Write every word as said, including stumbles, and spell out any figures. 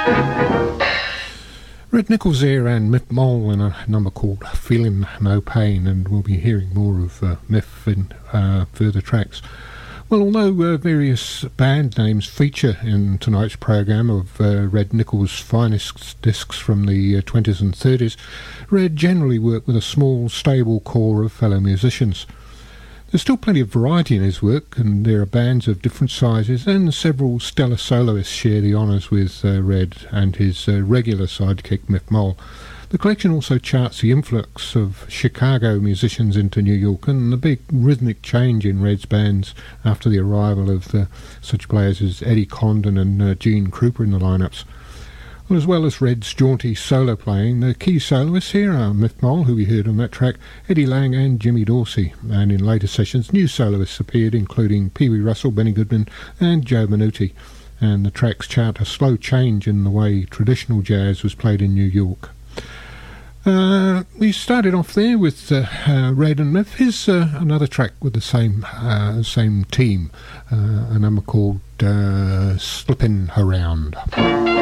Red Nichols there and Miff Mole in a number called Feeling No Pain, and we'll be hearing more of uh, Miff in uh, further tracks. Well, although uh, various band names feature in tonight's programme of uh, Red Nichols' finest discs from the uh, twenties and thirties, Red generally worked with a small, stable core of fellow musicians. There's still plenty of variety in his work, and there are bands of different sizes, and several stellar soloists share the honours with uh, Red and his uh, regular sidekick Miff Mole. The collection also charts the influx of Chicago musicians into New York and the big rhythmic change in Red's bands after the arrival of uh, such players as Eddie Condon and uh, Gene Krupa in the lineups. Well, as well as Red's jaunty solo playing, the key soloists here are Miff Mole, who we heard on that track, Eddie Lang and Jimmy Dorsey, and in later sessions new soloists appeared, including Pee Wee Russell, Benny Goodman and Joe Minuti, and the tracks chart a slow change in the way traditional jazz was played in New York. Uh, we started off there with uh, uh, Red and Miff. Here's uh, another track with the same uh, same team, uh, a number called uh, Slippin' Around.